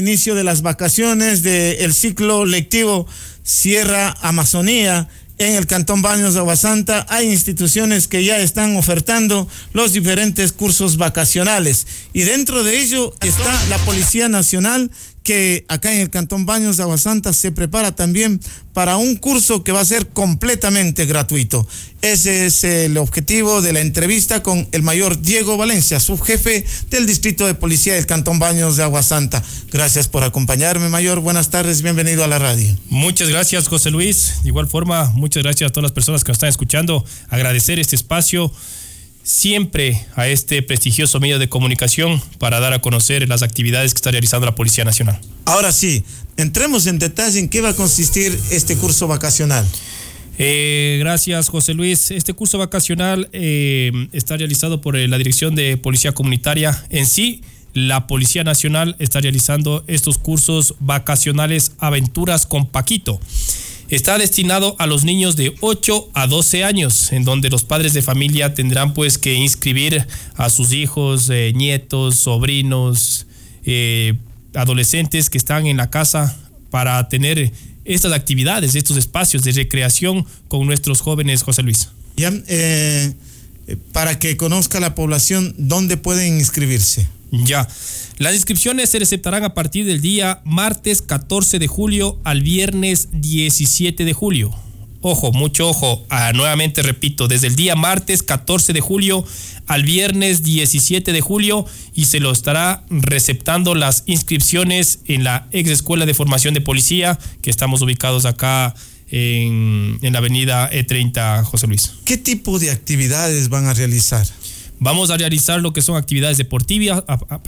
Inicio de las vacaciones del ciclo lectivo Sierra Amazonía en el Cantón Baños de Aguasanta. Hay instituciones que ya están ofertando los diferentes cursos vacacionales y dentro de ello está la Policía Nacional, que acá en el Cantón Baños de Aguasanta se prepara también para un curso que va a ser completamente gratuito. Ese es el objetivo de la entrevista con el mayor Diego Valencia, subjefe del Distrito de Policía del Cantón Baños de Aguasanta. Gracias por acompañarme, mayor. Buenas tardes, bienvenido a la radio. Muchas gracias, José Luis. De igual forma, muchas gracias a todas las personas que nos están escuchando. Agradecer este espacio siempre a este prestigioso medio de comunicación para dar a conocer las actividades que está realizando la Policía Nacional. Ahora sí, entremos en detalle en qué va a consistir este curso vacacional. Gracias, José Luis. Este curso vacacional está realizado por la Dirección de Policía Comunitaria. En sí, la Policía Nacional está realizando estos cursos vacacionales Aventuras con Paquito. Está destinado a los niños de 8 a 12 años, en donde los padres de familia tendrán pues que inscribir a sus hijos, nietos, sobrinos, adolescentes que están en la casa para tener estas actividades, estos espacios de recreación con nuestros jóvenes, José Luis. Ya, para que conozca la población, ¿dónde pueden inscribirse? Ya, las inscripciones se receptarán a partir del día martes 14 de julio al viernes 17 de julio. Ojo, mucho ojo, nuevamente repito, desde el día martes 14 de julio al viernes 17 de julio, y se lo estará receptando las inscripciones en la ex Escuela de Formación de Policía, que estamos ubicados acá en la avenida E30, José Luis. ¿Qué tipo de actividades van a realizar? Vamos a realizar lo que son actividades deportivas,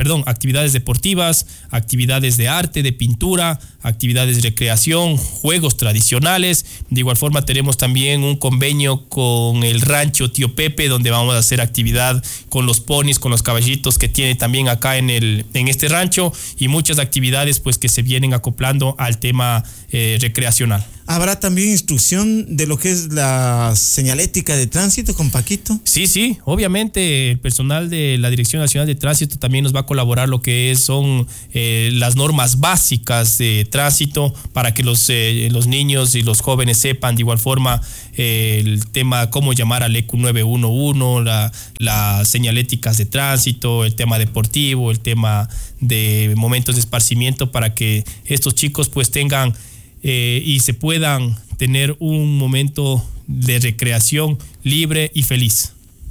actividades de arte, de pintura, actividades de recreación, juegos tradicionales. De igual forma tenemos también un convenio con el rancho Tío Pepe, donde vamos a hacer actividad con los ponis, con los caballitos que tiene también acá en este rancho, y muchas actividades pues que se vienen acoplando al tema recreacional. ¿Habrá también instrucción de lo que es la señalética de tránsito con Paquito? Sí, obviamente el personal de la Dirección Nacional de Tránsito también nos va a colaborar lo que son las normas básicas de tránsito, para que los niños y los jóvenes sepan de igual forma el tema cómo llamar al EQ 911, las señaléticas de tránsito, el tema deportivo, el tema de momentos de esparcimiento, para que estos chicos pues tengan y se puedan tener un momento de recreación libre y feliz.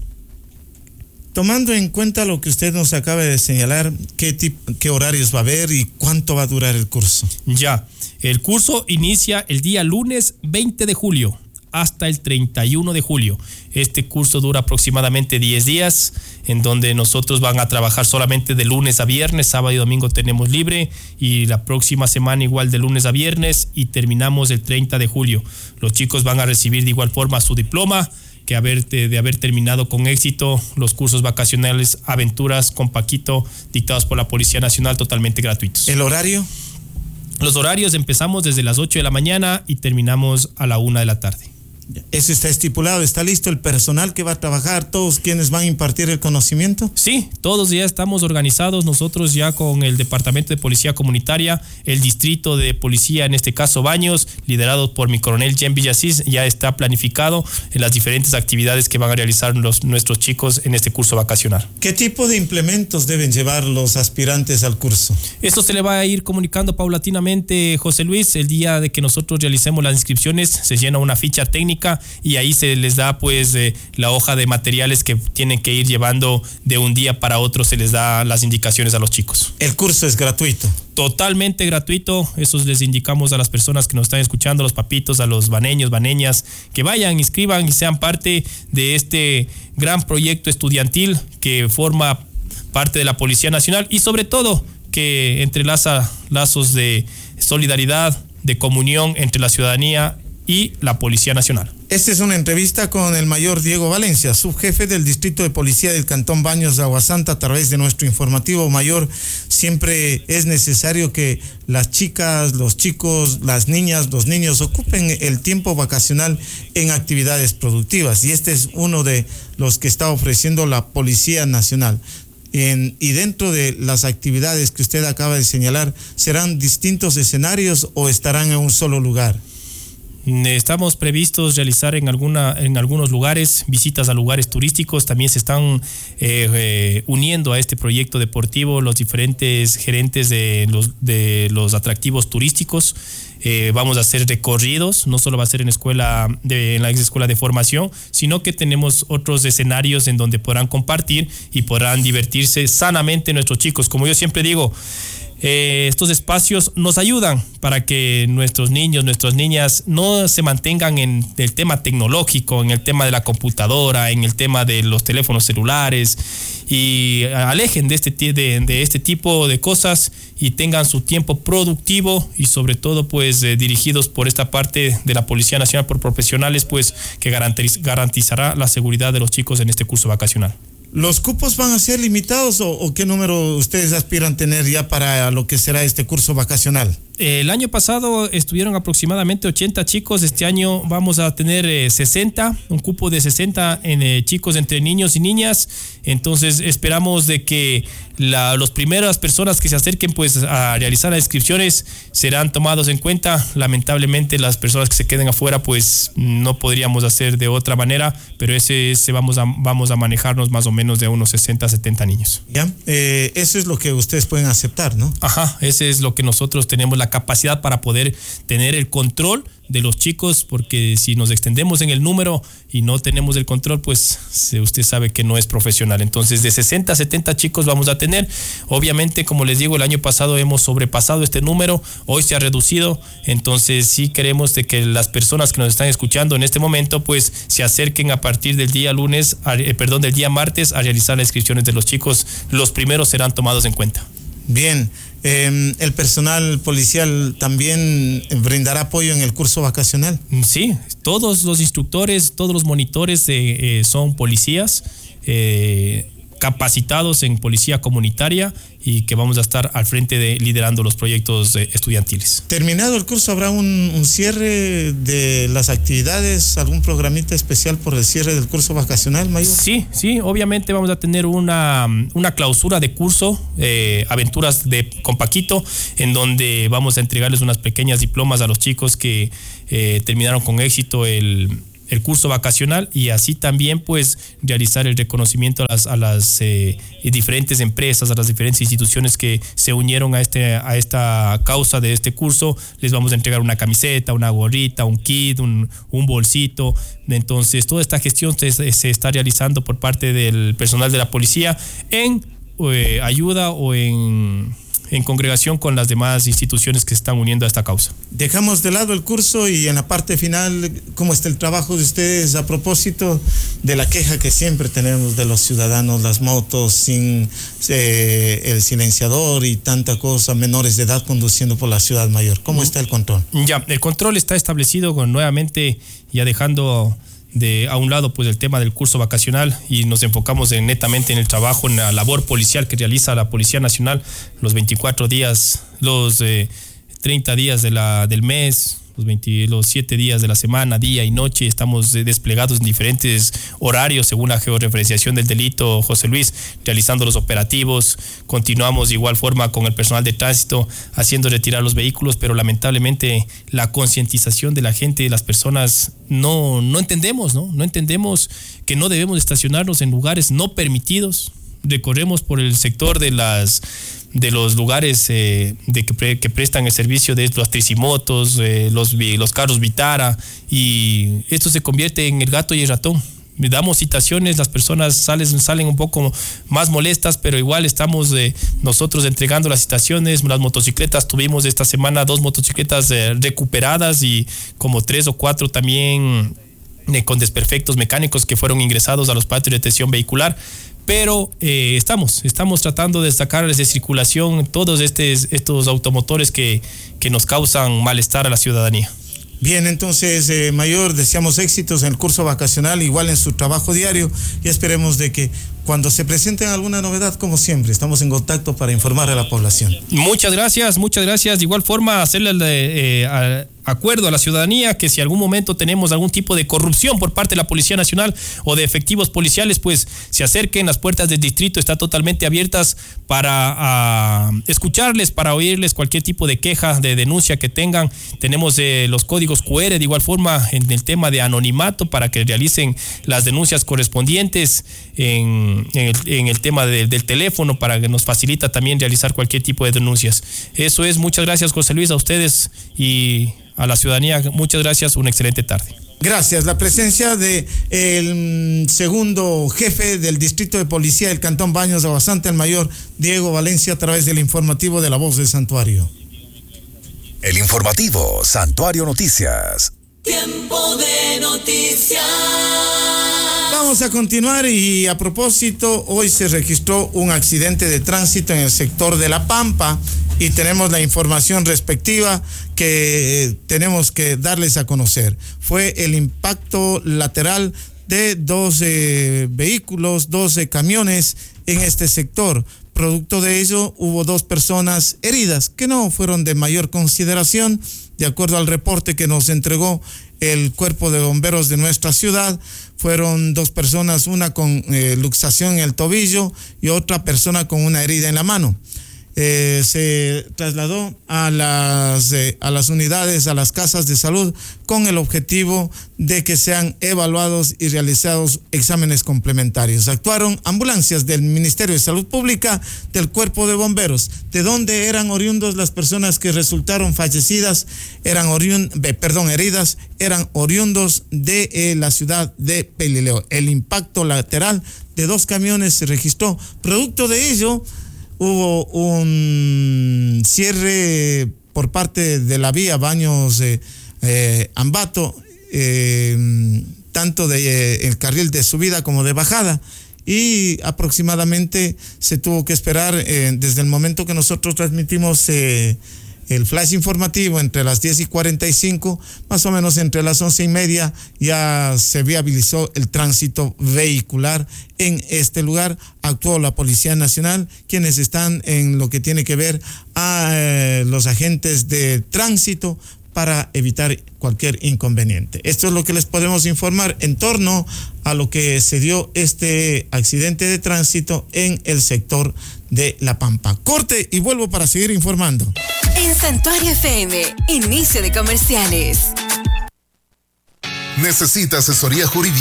Tomando en cuenta lo que usted nos acaba de señalar, ¿qué horarios va a haber y cuánto va a durar el curso? Ya, el curso inicia el día lunes 20 de julio hasta el 31 de julio. Este curso dura aproximadamente 10 días, en donde nosotros van a trabajar solamente de lunes a viernes, sábado y domingo tenemos libre, y la próxima semana igual de lunes a viernes, y terminamos el 30 de julio. Los chicos van a recibir de igual forma su diploma, que de haber terminado con éxito los cursos vacacionales Aventuras con Paquito, dictados por la Policía Nacional, totalmente gratuitos. ¿El horario? Los horarios empezamos desde las 8 de la mañana y terminamos a la 1 de la tarde. ¿Eso está estipulado? ¿Está listo el personal que va a trabajar? ¿Todos quienes van a impartir el conocimiento? Sí, todos ya estamos organizados. Nosotros ya con el Departamento de Policía Comunitaria, el Distrito de Policía, en este caso Baños, liderado por mi coronel Jen Villasís, ya está planificado en las diferentes actividades que van a realizar nuestros chicos en este curso vacacional. ¿Qué tipo de implementos deben llevar los aspirantes al curso? Esto se le va a ir comunicando paulatinamente, José Luis. El día de que nosotros realicemos las inscripciones, se llena una ficha técnica y ahí se les da pues la hoja de materiales que tienen que ir llevando de un día para otro. Se les da las indicaciones a los chicos. ¿El curso es gratuito? Totalmente gratuito. Eso les indicamos a las personas que nos están escuchando, a los papitos, a los baneños, baneñas, que vayan, inscriban y sean parte de este gran proyecto estudiantil que forma parte de la Policía Nacional, y sobre todo que entrelaza lazos de solidaridad, de comunión entre la ciudadanía y la Policía Nacional. Esta es una entrevista con el mayor Diego Valencia, subjefe del Distrito de Policía del Cantón Baños de Aguasanta, a través de nuestro informativo. Mayor, siempre es necesario que las chicas, los chicos, las niñas, los niños ocupen el tiempo vacacional en actividades productivas, y este es uno de los que está ofreciendo la Policía Nacional. y dentro de las actividades que usted acaba de señalar, ¿serán distintos escenarios o estarán en un solo lugar? Estamos previstos realizar en algunos lugares visitas a lugares turísticos. También se están uniendo a este proyecto deportivo los diferentes gerentes de los atractivos turísticos. Vamos a hacer recorridos, no solo va a ser en la ex escuela de formación, sino que tenemos otros escenarios en donde podrán compartir y podrán divertirse sanamente nuestros chicos. Como yo siempre digo, estos espacios nos ayudan para que nuestros niños, nuestras niñas no se mantengan en el tema tecnológico, en el tema de la computadora, en el tema de los teléfonos celulares, y alejen de este tipo de cosas y tengan su tiempo productivo y sobre todo pues dirigidos por esta parte de la Policía Nacional por profesionales pues que garantizará la seguridad de los chicos en este curso vacacional. ¿Los cupos van a ser limitados o qué número ustedes aspiran tener ya para lo que será este curso vacacional? El año pasado estuvieron aproximadamente 80 chicos. Este año vamos a tener 60, un cupo de 60 en chicos entre niños y niñas. Entonces esperamos de que las primeras personas que se acerquen pues a realizar las inscripciones serán tomados en cuenta. Lamentablemente las personas que se queden afuera pues no podríamos hacer de otra manera, pero vamos a manejarnos más o menos de unos 60, 70 niños. Ya, eso es lo que ustedes pueden aceptar, ¿no? Ajá, ese es lo que nosotros tenemos la capacidad para poder tener el control de los chicos, porque si nos extendemos en el número y no tenemos el control, pues usted sabe que no es profesional. Entonces de 60 a 70 chicos vamos a tener. Obviamente, como les digo, el año pasado hemos sobrepasado este número, hoy se ha reducido. Entonces sí queremos de que las personas que nos están escuchando en este momento pues se acerquen a partir del día del día martes a realizar las inscripciones de los chicos. Los primeros serán tomados en cuenta. Bien, ¿el personal policial también brindará apoyo en el curso vacacional? Sí, todos los instructores, todos los monitores son policías capacitados en policía comunitaria y que vamos a estar al frente liderando los proyectos estudiantiles. Terminado el curso, ¿habrá un cierre de las actividades, algún programita especial por el cierre del curso vacacional, mayor? Sí, obviamente vamos a tener una clausura de curso, aventuras con Paquito, en donde vamos a entregarles unas pequeñas diplomas a los chicos que terminaron con éxito el curso vacacional, y así también pues realizar el reconocimiento a las diferentes empresas, a las diferentes instituciones que se unieron a esta causa de este curso. Les vamos a entregar una camiseta, una gorrita, un kit, un bolsito. Entonces toda esta gestión se está realizando por parte del personal de la policía en ayuda o en congregación con las demás instituciones que se están uniendo a esta causa. Dejamos de lado el curso y en la parte final, ¿cómo está el trabajo de ustedes a propósito de la queja que siempre tenemos de los ciudadanos, las motos sin el silenciador y tanta cosa, menores de edad conduciendo por la ciudad mayor? ¿Cómo está el control? Ya, el control está establecido nuevamente, ya dejando a un lado pues el tema del curso vacacional, y nos enfocamos netamente en el trabajo, en la labor policial que realiza la Policía Nacional los 24 días, los 30 días del mes, los 7 días de la semana, día y noche. Estamos desplegados en diferentes horarios según la georreferenciación del delito, José Luis, realizando los operativos. Continuamos de igual forma con el personal de tránsito haciendo retirar los vehículos, pero lamentablemente la concientización de la gente, de las personas, no entendemos que no debemos estacionarnos en lugares no permitidos. Recorremos por el sector de los lugares que prestan el servicio de las tricimotos, los carros Vitara, y esto se convierte en el gato y el ratón. Damos citaciones, las personas salen un poco más molestas, pero igual estamos nosotros entregando las citaciones. Las motocicletas, tuvimos esta semana 2 motocicletas recuperadas y como 3 o 4 también con desperfectos mecánicos que fueron ingresados a los patios de detención vehicular. Pero estamos tratando de sacarles de circulación todos estos automotores que nos causan malestar a la ciudadanía. Bien, entonces, mayor, deseamos éxitos en el curso vacacional, igual en su trabajo diario, y esperemos de que cuando se presenten alguna novedad, como siempre, estamos en contacto para informar a la población. Muchas gracias. De igual forma, hacerle acuerdo a la ciudadanía que si algún momento tenemos algún tipo de corrupción por parte de la Policía Nacional o de efectivos policiales, pues se acerquen. Las puertas del distrito están totalmente abiertas para escucharles, para oírles cualquier tipo de queja, de denuncia que tengan. Tenemos los códigos QR de igual forma en el tema de anonimato para que realicen las denuncias correspondientes en el tema del teléfono, para que nos facilita también realizar cualquier tipo de denuncias. Eso es. Muchas gracias, José Luis, a ustedes y a la ciudadanía. Muchas gracias, una excelente tarde. Gracias. La presencia del segundo jefe del Distrito de Policía del Cantón Baños de Aguasanta, el mayor Diego Valencia, a través del informativo de La Voz del Santuario. El informativo Santuario Noticias. Tiempo de noticias. Vamos a continuar y a propósito, hoy se registró un accidente de tránsito en el sector de La Pampa y tenemos la información respectiva que tenemos que darles a conocer. Fue el impacto lateral de 12 vehículos, 12 camiones en este sector. Producto de ello, hubo 2 personas heridas que no fueron de mayor consideración, de acuerdo al reporte que nos entregó el Cuerpo de Bomberos de nuestra ciudad. Fueron 2 personas, una con luxación en el tobillo y otra persona con una herida en la mano. Se trasladó a las unidades, a las casas de salud, con el objetivo de que sean evaluados y realizados exámenes complementarios. Actuaron ambulancias del Ministerio de Salud Pública, del Cuerpo de Bomberos. ¿De dónde eran oriundos las personas que resultaron fallecidas? Heridas, eran oriundos de la ciudad de Pelileo. El impacto lateral de 2 camiones se registró. Producto de ello, hubo un cierre por parte de la vía Baños Ambato, tanto el carril de subida como de bajada, y aproximadamente se tuvo que esperar desde el momento que nosotros transmitimos el flash informativo entre las 10:45, más o menos entre las 11:30, ya se viabilizó el tránsito vehicular en este lugar. Actuó la Policía Nacional, quienes están en lo que tiene que ver a los agentes de tránsito para evitar cualquier inconveniente. Esto es lo que les podemos informar en torno a lo que se dio este accidente de tránsito en el sector de La Pampa. Corte y vuelvo para seguir informando. En Santuario FM, inicio de comerciales. ¿Necesita asesoría jurídica?